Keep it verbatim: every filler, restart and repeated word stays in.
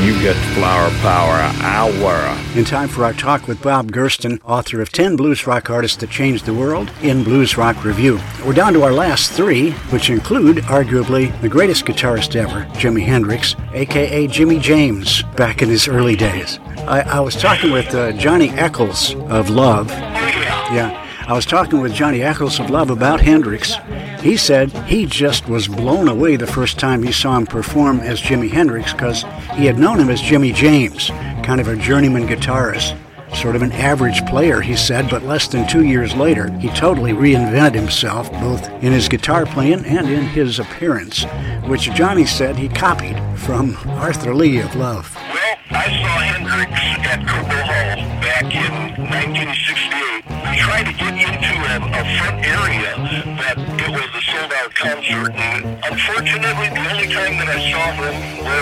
You get Flower Power Hour. In time for our talk with Bob Gersten, author of ten Blues Rock Artists That Changed the World in Blues Rock Review. We're down to our last three, which include, arguably, the greatest guitarist ever, Jimi Hendrix, a k a. Jimmy James, back in his early days. I, I was talking with uh, Johnny Eccles of Love. Yeah. I was talking with Johnny Eccles of Love about Hendrix. He said he just was blown away the first time he saw him perform as Jimi Hendrix because he had known him as Jimmy James, kind of a journeyman guitarist, sort of an average player, he said, but less than two years later, he totally reinvented himself, both in his guitar playing and in his appearance, which Johnny said he copied from Arthur Lee of Love. Well, I saw Hendrix at Cobo Hall back in nineteen sixty-eight. We tried to get into a, a front area, but it was a sold-out concert, and unfortunately, the only time that I saw him